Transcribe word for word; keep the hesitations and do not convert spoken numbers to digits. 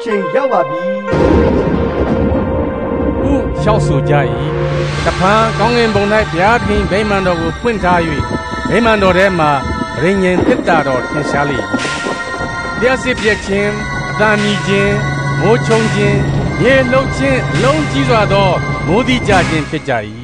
ချိန်ရောက်ပါပြီဟုလျှောက်ဆိုကြ၏တဖန်ကောင်းကင်ဘုံ၌ဘုရားသခင်ဗိမာန်တော်ကိုဖွင့်ထား၍ဗိမာန်တော်ထဲမှဗြိဉ္ဉ်တစ်တာတော်ထင်ရှားလေ၏လျှက်စစ်ပြက်ခြင်းအတန်မြည်ခြင်းမိုးချုံခြင်းရေလှုပ်ခြင်းအလုံးကြီးစွာသောမိုးတိကြခြင်းဖြစ်ကြ၏